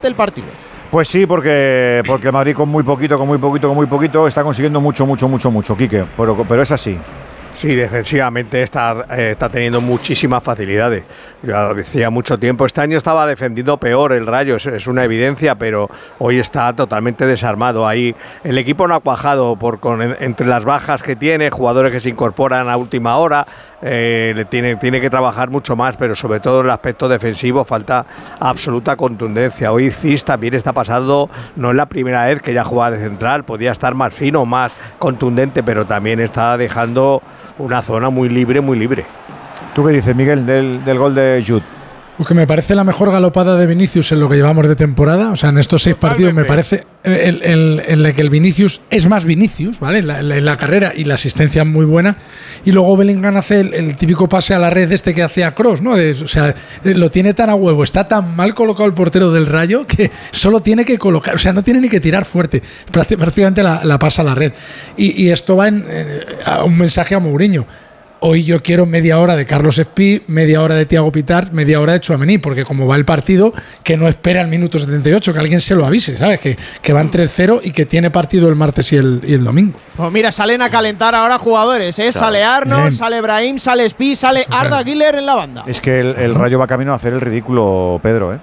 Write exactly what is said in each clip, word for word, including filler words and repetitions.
del partido. Pues sí, porque porque Madrid con muy poquito, con muy poquito, con muy poquito está consiguiendo mucho, mucho, mucho, mucho, Quique, pero, pero es así. Sí, defensivamente está, eh, está teniendo muchísimas facilidades. Yo decía mucho tiempo, este año estaba defendiendo peor el Rayo, es, es una evidencia, pero hoy está totalmente desarmado. Ahí el equipo no ha cuajado por, con, entre las bajas que tiene, jugadores que se incorporan a última hora, eh, le tiene, tiene que trabajar mucho más, pero sobre todo en el aspecto defensivo falta absoluta contundencia. Hoy Cis también está pasando, no es la primera vez que ya juega de central, podía estar más fino, más contundente, pero también está dejando una zona muy libre, muy libre. ¿Tú qué dices, Miguel, del, del gol de Jude? Porque me parece la mejor galopada de Vinicius en lo que llevamos de temporada. O sea, en estos seis partidos me parece el, el, el, el que el Vinicius es más Vinicius, ¿vale? En la, la, la carrera y la asistencia muy buena. Y luego Bellingham hace el, el típico pase a la red este que hace a Kroos, ¿no? De, o sea, lo tiene tan a huevo, está tan mal colocado el portero del Rayo que solo tiene que colocar, o sea, no tiene ni que tirar fuerte. Prácticamente la, la pasa a la red. Y, y esto va en, eh, a un mensaje a Mourinho. Hoy yo quiero media hora de Carlos Espí, media hora de Thiago Pitart, media hora de Tchouaméni, porque como va el partido, que no espera al minuto setenta y ocho, que alguien se lo avise, ¿sabes? Que, que van tres cero y que tiene partido el martes y el, y el domingo. Pues mira, salen a calentar ahora jugadores, ¿eh? Claro. Sale Arnold, Bien. sale Brahim, sale Espí, sale Arda Güler en la banda. Es que el, el Rayo va camino a hacer el ridículo, Pedro, ¿eh?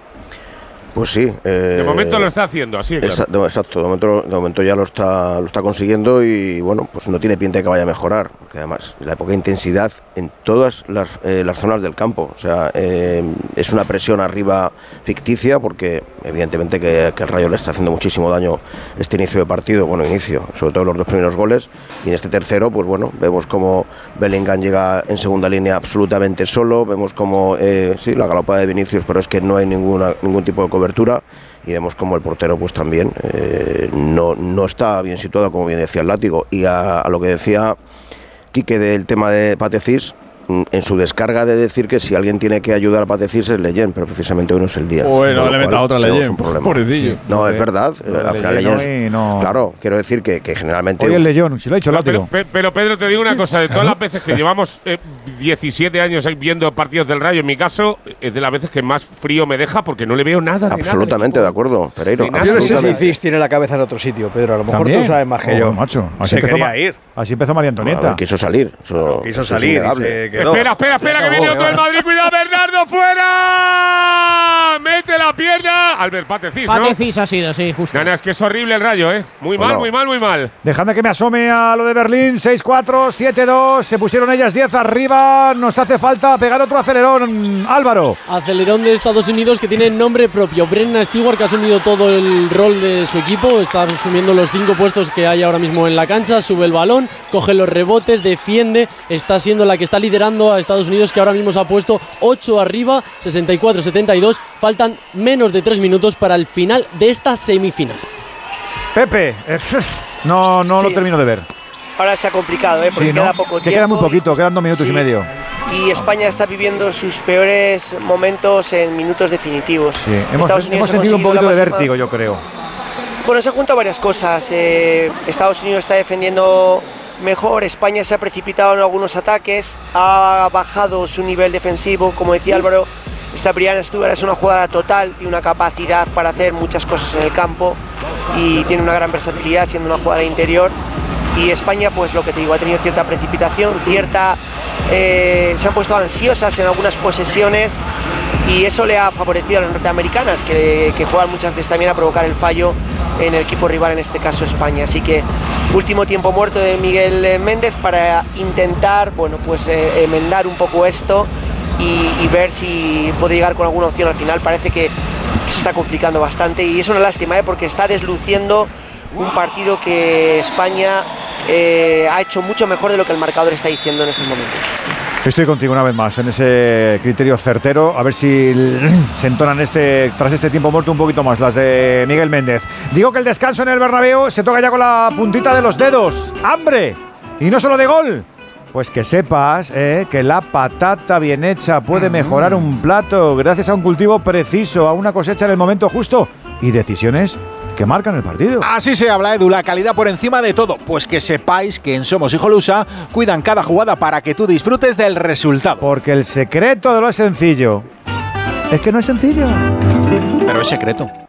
Pues sí. Eh, de momento lo está haciendo, así es. Exacto, claro. exacto de, momento, de momento ya lo está, lo está consiguiendo y bueno, pues no tiene pinta de que vaya a mejorar. Porque además, la poca intensidad en todas las, eh, las zonas del campo. O sea, eh, es una presión arriba ficticia porque evidentemente que, que el Rayo le está haciendo muchísimo daño este inicio de partido. Bueno, inicio, sobre todo los dos primeros goles. Y en este tercero, pues bueno, vemos como Bellingham llega en segunda línea absolutamente solo. Vemos como, eh, sí, la galopada de Vinicius, pero es que no hay ninguna, ningún tipo de cobertura. Y vemos como el portero pues también eh, no, no está bien situado, como bien decía el Látigo. Y a, a lo que decía Quique del tema de Pathé Ciss, en su descarga de decir que si alguien tiene que ayudar a Pathé Ciss es Leyen, pero precisamente hoy no es el día. Bueno, le meta otra Leyen, pobrecillo. No, es verdad. Al final Leyen, no. claro, quiero decir que, que generalmente… Hoy el Leyen, si lo ha dicho el Látigo. Pero, pero Pedro, te digo una cosa, de todas las veces que llevamos eh, diecisiete años viendo partidos del Rayo, en mi caso, es de las veces que más frío me deja porque no le veo nada. De absolutamente nada, de acuerdo, Pereiro. De yo no sé si Cis tiene la cabeza en otro sitio, Pedro. A lo mejor ¿También? tú sabes más que oh, yo. Macho, así se empezó quería Ma- ir. Así empezó María Antonieta. Bueno, quiso salir. Eso, quiso eso es salir y innegable. se quedó. Espera, espera, espera, que viene otro del Madrid. Cuidado, Bernardo, fuera. Mete la pierna. Albert Pathé Ciss, ¿no? Pathé Ciss ha sido, sí, justo. No, no, es que es horrible el Rayo, ¿eh? Muy mal, Bueno. muy mal, muy mal. Dejadme que me asome a lo de Berlín. seis cuatro, siete dos. Se pusieron ellas diez arriba. Nos hace falta pegar otro acelerón. Álvaro. Acelerón de Estados Unidos que tiene nombre propio. Brenna Stewart, que ha asumido todo el rol de su equipo. Está asumiendo los cinco puestos que hay ahora mismo en la cancha. Sube el balón, coge los rebotes, defiende. Está siendo la que está liderando a Estados Unidos, que ahora mismo se ha puesto ocho arriba, sesenta y cuatro setenta y dos. Faltan menos de tres minutos para el final de esta semifinal. Pepe. eh, No, no Sí. lo termino de ver. Ahora se ha complicado, ¿eh? Porque Sí, ¿no? queda poco Que tiempo. queda muy poquito, quedan dos minutos Sí. y medio. Y España está viviendo sus peores momentos en minutos definitivos. Sí. Hemos, Estados Unidos hemos ha sentido un conseguido poquito la de máxima- vértigo, yo creo. Bueno, se han juntado varias cosas. Eh, Estados Unidos está defendiendo mejor, España se ha precipitado en algunos ataques, ha bajado su nivel defensivo, como decía Álvaro. Esta Brianna Stewart es una jugadora total, tiene una capacidad para hacer muchas cosas en el campo y tiene una gran versatilidad siendo una jugadora interior. Y España, pues lo que te digo, ha tenido cierta precipitación, cierta eh, se han puesto ansiosas en algunas posesiones y eso le ha favorecido a las norteamericanas, que, que juegan muchas veces también a provocar el fallo en el equipo rival, en este caso España. Así que último tiempo muerto de Miguel Méndez para intentar, bueno, pues eh, enmendar un poco esto y, y ver si puede llegar con alguna opción al final. Parece que, que se está complicando bastante y es una lástima, ¿eh? Porque está desluciendo un partido que España eh, ha hecho mucho mejor de lo que el marcador está diciendo en estos momentos. Estoy contigo una vez más en ese criterio certero. A ver si se entonan este, tras este tiempo muerto un poquito más las de Miguel Méndez. Digo que el descanso en el Bernabéu se toca ya con la puntita de los dedos. ¡Hambre! Y no solo de gol. Pues que sepas eh, que la patata bien hecha puede mejorar un plato gracias a un cultivo preciso, a una cosecha en el momento justo y decisiones que marcan el partido. Así se habla, Edu, la calidad por encima de todo. Pues que sepáis que en Somos Hijolusa cuidan cada jugada para que tú disfrutes del resultado. Porque el secreto de lo sencillo es que no es sencillo. Pero es secreto.